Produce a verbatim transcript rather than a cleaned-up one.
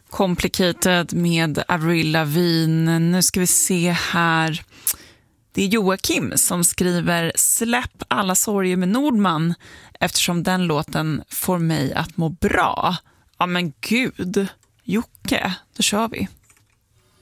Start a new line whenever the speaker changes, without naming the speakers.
Complicated med Avril Lavigne. Nu ska vi se här. Det är Joakim som skriver: släpp alla sorger med Nordman eftersom den låten får mig att må bra. Ja men gud, Jocke, då kör vi.